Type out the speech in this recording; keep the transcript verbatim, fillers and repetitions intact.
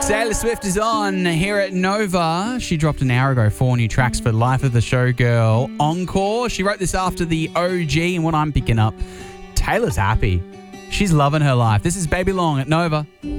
Taylor Swift is on here at Nova. She dropped an hour ago four new tracks for Life of the Showgirl Encore. She wrote this after the O G, and what I'm picking up, Taylor's happy. She's loving her life. This is Baby Long at Nova.